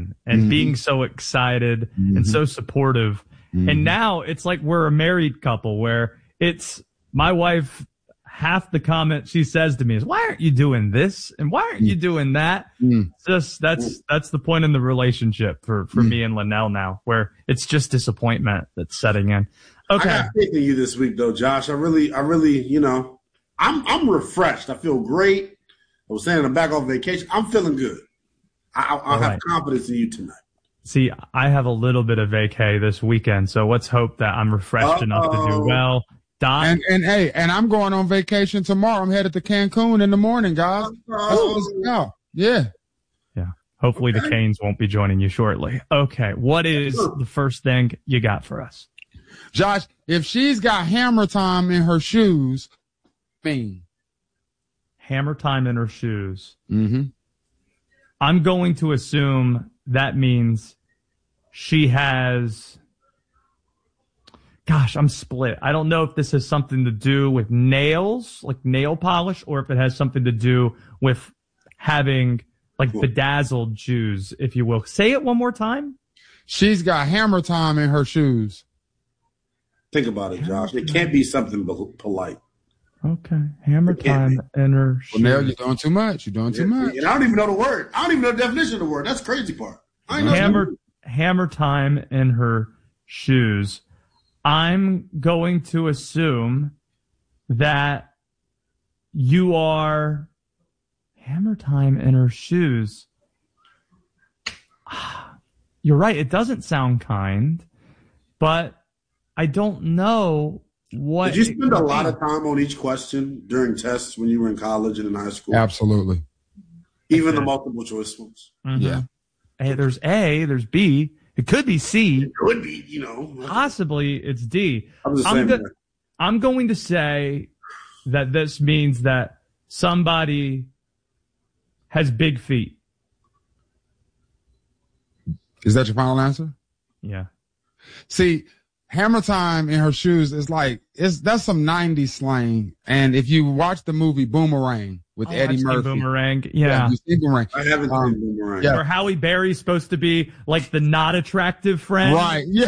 again and being so excited and so supportive. And now it's like we're a married couple where it's my wife. Half the comment she says to me is, why aren't you doing this? And why aren't you doing that? Just that's the point in the relationship for me and Linnell now, where it's just disappointment that's setting in. Okay. I got faith in you this week though, Josh. I really, I'm refreshed. I feel great. I was saying I'm back off vacation. I'm feeling good. I'll have confidence in you tonight. See, I have a little bit of vacay this weekend, so let's hope that I'm refreshed enough to do well. Doc? And I'm going on vacation tomorrow. I'm headed to Cancun in the morning, guys. Yeah. Hopefully the Canes won't be joining you shortly. Okay. What is the first thing you got for us? Josh, if she's got hammer time in her shoes, hammer time in her shoes. Mm-hmm. I'm going to assume that means she has... Gosh, I'm split. I don't know if this has something to do with nails, like nail polish, or if it has something to do with having like bedazzled shoes, if you will. Say it one more time. She's got hammer time in her shoes. Think about it, Josh. It can't be something polite. Okay. Hammer time in her shoes. Well, now you're doing too much. You're doing too much. And I don't even know the word. I don't even know the definition of the word. That's the crazy part. Hammer time in her shoes. I'm going to assume that you are hammer time in her shoes. You're right. It doesn't sound kind, but I don't know what. Did you spend a lot of time on each question during tests when you were in college and in high school? Absolutely. Even the multiple choice ones? Mm-hmm. Yeah. Hey, there's A, there's B. It could be C. It could be, Possibly it's D. I'm going to say that this means that somebody has big feet. Is that your final answer? Yeah. See, hammer time in her shoes is that's some 90s slang. And if you watch the movie Boomerang with Eddie Murphy. Boomerang. Yeah. You've seen Boomerang. I haven't seen Boomerang. Yeah. Where Halle Berry's supposed to be like the not attractive friend. Right. Yeah.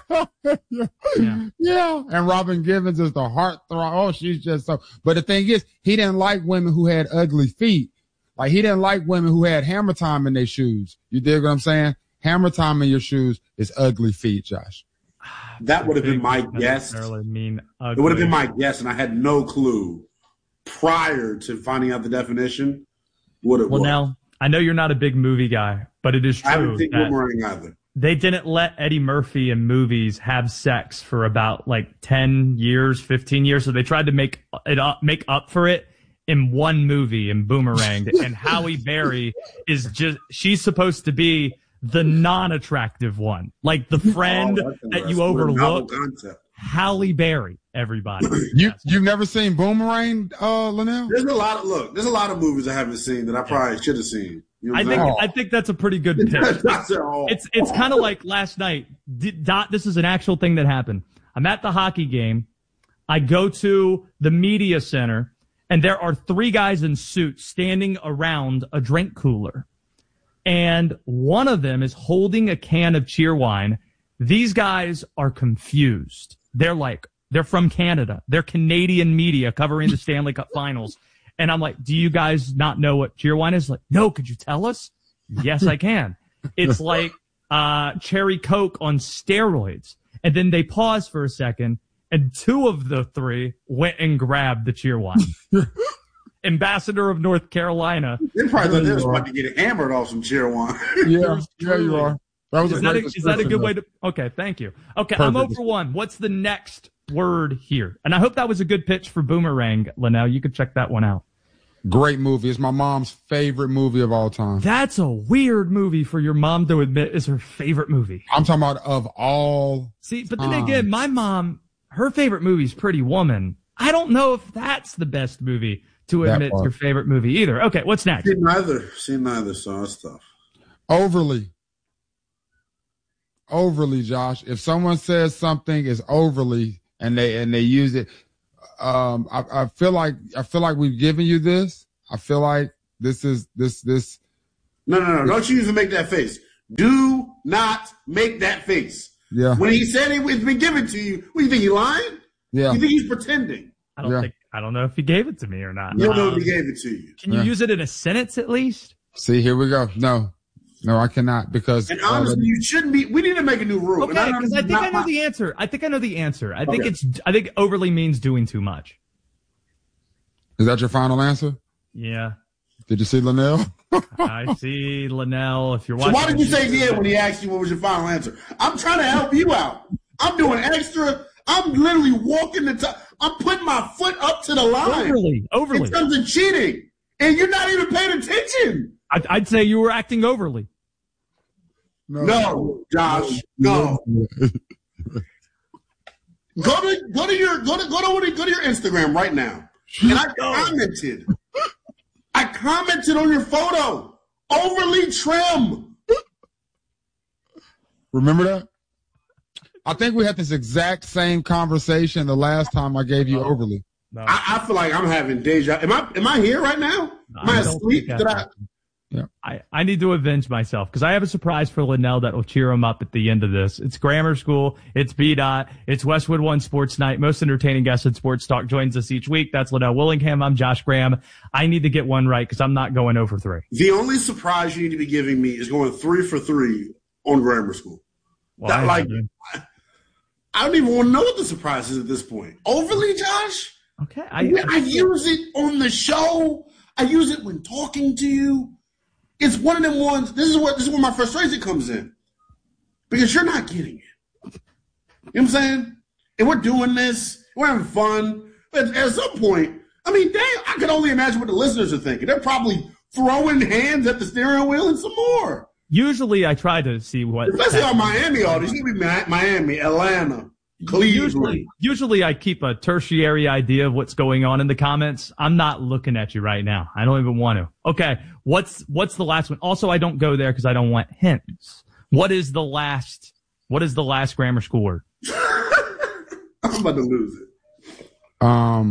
And Robin Givens is the heartthrob. Oh, she's just so. But the thing is, he didn't like women who had ugly feet. Like, he didn't like women who had hammer time in their shoes. You dig what I'm saying? Hammer time in your shoes is ugly feet, Josh. That would have been my guess. It would have been my guess, and I had no clue prior to finding out the definition what it was. Well, now, I know you're not a big movie guy, but it is true. I haven't seen Boomerang either. They didn't let Eddie Murphy in movies have sex for about 10 years, 15 years, so they tried to make up for it in one movie in Boomerang. And Halle Berry she's supposed to be the non-attractive one, like the friend that you overlook. Halle Berry, everybody. You've never seen Boomerang, Linnell? There's a lot of movies I haven't seen that I probably should have seen. You know I think that's a pretty good pitch. It's kind of like last night. This is an actual thing that happened. I'm at the hockey game. I go to the media center, and there are 3 guys in suits standing around a drink cooler. And one of them is holding a can of Cheerwine. These guys are confused. They're from Canada. They're Canadian media covering the Stanley Cup Finals. And I'm like, do you guys not know what Cheerwine is? Like, no, could you tell us? Yes, I can. It's like Cherry Coke on steroids. And then they pause for a second, and 2 of the 3 went and grabbed the Cheerwine. Ambassador of North Carolina. They probably thought they was about to get hammered off some Cheerwine. Yeah, you are. Is that a good way to? Okay, thank you. Okay, perfect. I'm over 1. What's the next word here? And I hope that was a good pitch for Boomerang, Linnell. You could check that one out. Great movie. It's my mom's favorite movie of all time. That's a weird movie for your mom to admit is her favorite movie. I'm talking about of all. See, but then again, my mom, her favorite movie is Pretty Woman. I don't know if that's the best movie to admit it's your favorite movie either. Okay, what's next? Seen neither, so that's tough. Overly, Josh. If someone says something is overly and they use it, I feel like we've given you this. I feel like this. No. Don't you even make that face. Do not make that face. Yeah. When he said it's been given to you, what do you think, he lying? Yeah. You think he's pretending? I don't know if he gave it to me or not. You don't know if he gave it to you. Can you use it in a sentence at least? See, here we go. No, I cannot because. And honestly, you shouldn't be. We need to make a new rule. Okay, because I think I know the answer. I think I think overly means doing too much. Is that your final answer? Yeah. Did you see Linnell? I see Linnell. If you're watching, so why did you say yeah when he asked you what was your final answer? I'm trying to help you out. I'm doing extra. I'm literally walking the top. I'm putting my foot up to the line. Overly. In terms of cheating, and you're not even paying attention. I'd say you were acting overly. No, Josh. No. Go to your Instagram right now. And I commented on your photo. Overly trim. Remember that? I think we had this exact same conversation the last time I gave you overly. No. I feel like I'm having deja. Am I here right now? Am I asleep? Yeah. I need to avenge myself because I have a surprise for Linnell that will cheer him up at the end of this. It's Grammar School. It's B-Dot. It's Westwood One Sports Night. Most entertaining guest in sports talk joins us each week. That's Linnell Willingham. I'm Josh Graham. I need to get one right because I'm not going 0 for 3. The only surprise you need to be giving me is going 3 for 3 on Grammar School. Well, I don't even want to know what the surprise is at this point. Overly, Josh? Okay. I use it on the show. I use it when talking to you. It's one of them ones. This is where my frustration comes in. Because you're not getting it. You know what I'm saying? And we're doing this. We're having fun. But at some point, I mean, damn, I can only imagine what the listeners are thinking. They're probably throwing hands at the steering wheel and some more. Usually I try to see what. Especially on Miami audience. It's going to be Miami, Atlanta, Cleveland. Usually I keep a tertiary idea of what's going on in the comments. I'm not looking at you right now. I don't even want to. Okay. What's the last one? Also, I don't go there because I don't want hints. What is the last grammar school word? I'm about to lose it.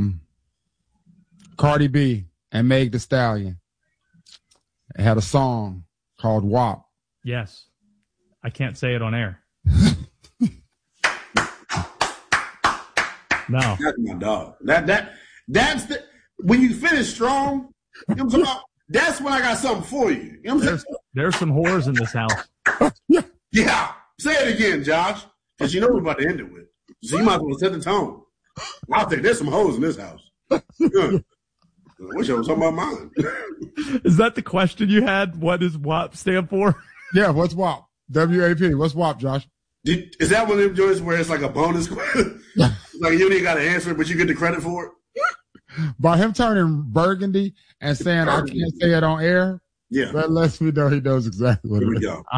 Cardi B and Meg Thee Stallion had a song called WAP. Yes. I can't say it on air. No. That's my dog. That's the when you finish strong, you know what I'm talking about? That's when I got something for you. You know what I'm saying? There's some whores in this house. Yeah. Say it again, Josh. Because you know what we're about to end it with. So you might as well set the tone. I'll think there's some hoes in this house. Good. I wish I was talking about mine. Is that the question you had? What does WAP stand for? Yeah, what's WAP? W-A-P. What's WAP, Josh? Is that one of them joints where it's like a bonus question? Like you ain't got to answer it, but you get the credit for it? By him turning burgundy and saying I can't say it on air, yeah, that lets me know he knows exactly what it is. Go.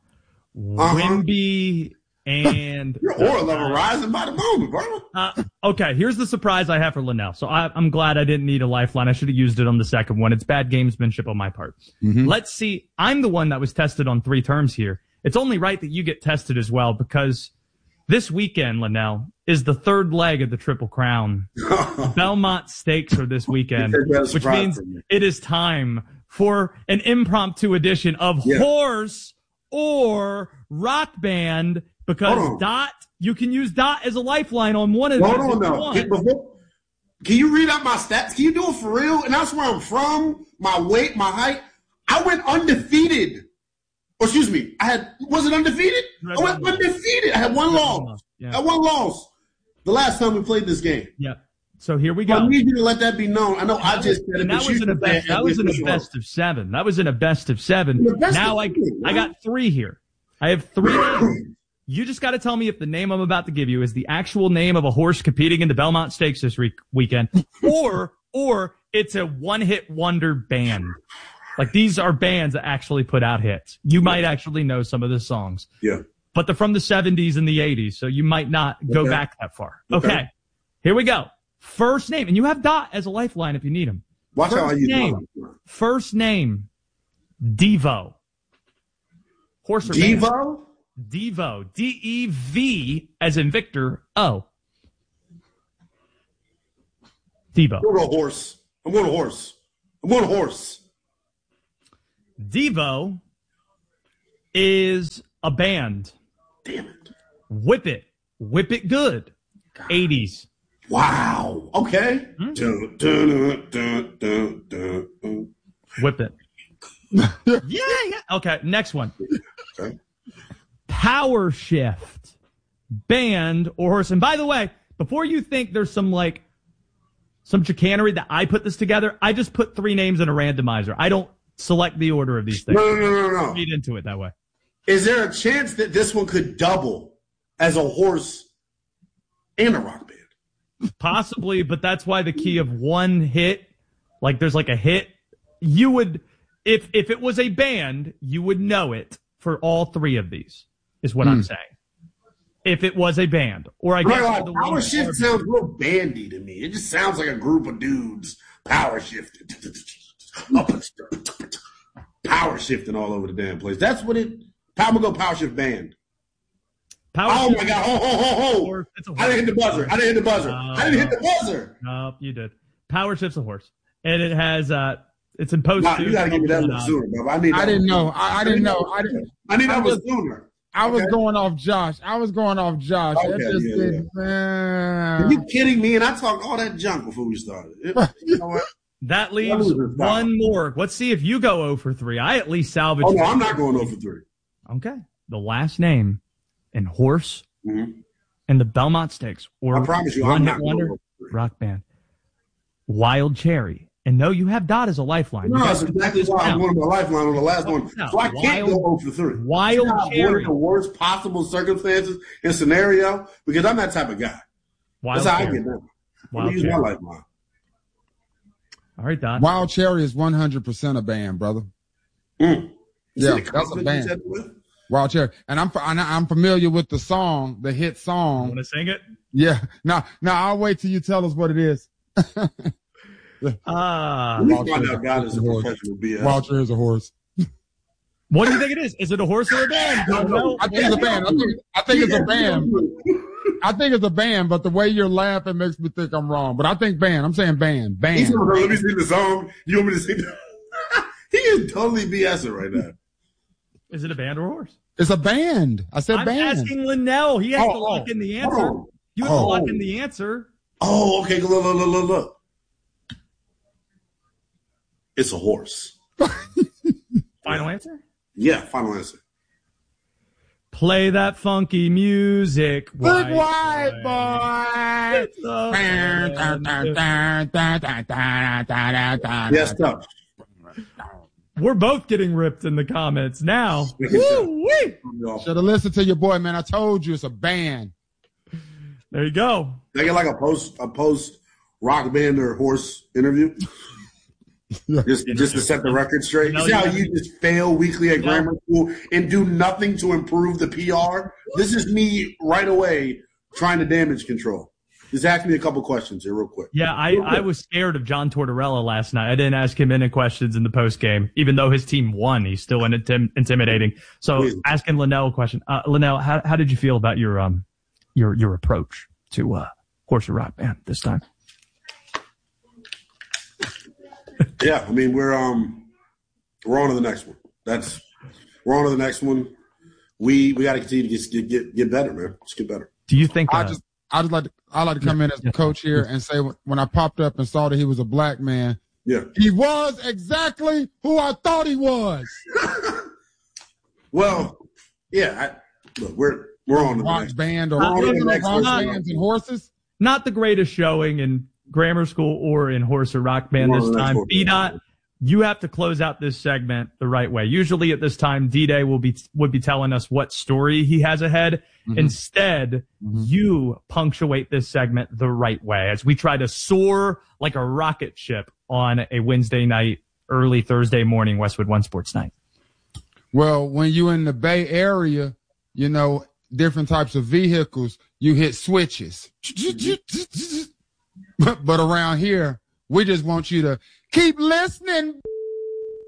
Wimby and your aura level rising by the moment, bro. Okay, here's the surprise I have for Linnell. So I'm glad I didn't need a lifeline. I should have used it on the second one. It's bad gamesmanship on my part. Mm-hmm. Let's see. I'm the one that was tested on 3 terms here. It's only right that you get tested as well because this weekend, Linnell, is the 3rd leg of the Triple Crown. Belmont Stakes are this weekend, which means it is time for an impromptu edition of Horse or Rock Band because Dot, you can use Dot as a lifeline on one of these. Hold on, can you read out my stats? Can you do it for real? And that's where I'm from, my weight, my height. I went undefeated. Or excuse me, was it undefeated? I went undefeated. I had one loss. Yeah. I had one loss the last time we played this game. Yeah. So here we go. I need you to let that be known. I know I just said it. That was in a best of 7. That was in a best of 7. Now I got 3 here. I have 3 names. You just got to tell me if the name I'm about to give you is the actual name of a horse competing in the Belmont Stakes this weekend, or it's a one-hit wonder band. Like these are bands that actually put out hits. You might actually know some of the songs. Yeah. But they're from the 70s and the 80s, so you might not go back that far. Okay. Here we go. First name, and you have Dot as a lifeline if you need him. Watch how I use name. First name, Devo. Horse or Devo? Band? Devo. D-E-V as in Victor O. Devo. I'm going to horse. I'm going to horse. Devo is a band. Damn it. Whip It. Whip It Good. God. 80s. Wow. Okay. Whip It. Yeah. Okay, next one. Okay. Power Shift. Band or horse. And by the way, before you think there's some chicanery that I put this together, I just put 3 names in a randomizer. I don't select the order of these things. No. Read into it that way. Is there a chance that this one could double as a horse and a rock band? Possibly, but that's why the key of one hit, like there's like a hit, you would, if it was a band, you would know it for all 3 of these, is what I'm saying. If it was a band. Or I guess the Power Shift sounds real bandy to me. It just sounds like a group of dudes power shifting. Power shifting all over the damn place. That's what it. I'm gonna go Power Shift Band. Oh my God! Ho! I didn't hit the buzzer. I didn't hit the buzzer. No, you did. Power Shift's a horse, and it has it's in post. You gotta give me that one sooner, bro. I didn't know. I need that one sooner. I was going off Josh. Okay, Are you kidding me? And I talked all that junk before we started. You know what? That leaves one more. Let's see if you go 0 for 3. I at least salvage. Oh no, I'm not going 0 for 3. Okay. The last name in horse and the Belmont Stakes. Or I promise you, I'm not wonder rock band. Wild Cherry. And no, you have Dot as a lifeline. No, that's exactly why I'm going to my lifeline on the last one. So I can't go 0 for 3. Wild Cherry. The worst possible circumstances and scenario, because I'm that type of guy. That's how I get down. I'm use my lifeline. All right, Dot. Wild Cherry is 100% a band, brother. Yeah, that's a band. Wild Cherry. And I'm familiar with the song, the hit song. You want to sing it? Yeah. Now I'll wait till you tell us what it is. We find out God is a professional BS. Wild Cherry is a horse. What do you think it is? Is it a horse or a band? I think it's a band. I think it's a band. I think it's a band, but the way you're laughing makes me think I'm wrong. But I think band. I'm saying band. Let me sing the song. You want me to sing? He is totally BSing right now. Is it a band or a horse? It's a band. I said band. I'm asking Linnell. He has to lock in the answer. You have to lock in the answer. Oh, okay. Look. It's a horse. Final answer? Yeah, final answer. Play that funky music. Big white boy. Yes, tough. We're both getting ripped in the comments now. Woo-wee. Should have listened to your boy, man. I told you it's a band. There you go. They get like a post rock band or horse interview. just to set the record straight. You see how you just fail weekly at grammar school and do nothing to improve the PR? This is me right away trying to damage control. Just ask me a couple questions here real quick. Yeah, I was scared of John Tortorella last night. I didn't ask him any questions in the post game. Even though his team won, he's still intimidating. So asking Linnell a question. Linnell, how did you feel about your approach to Horse or Rock Band this time? Yeah, I mean we're on to the next one. We're on to the next one. We got to continue to get better, man. Let's get better. Do you think? I'd like to come in as the coach here and say when I popped up and saw that he was a black man, he was exactly who I thought he was. Well, yeah. Look, we're on to the rock next band or rock bands and horses. Not the greatest showing in grammar school or in horse or rock band this time. B-Dot, you have to close out this segment the right way. Usually at this time, D-Day would be telling us what story he has ahead. Mm-hmm. Instead, you punctuate this segment the right way as we try to soar like a rocket ship on a Wednesday night, early Thursday morning, Westwood One Sports Night. Well, when you're in the Bay Area, different types of vehicles, you hit switches. But around here, we just want you to keep listening.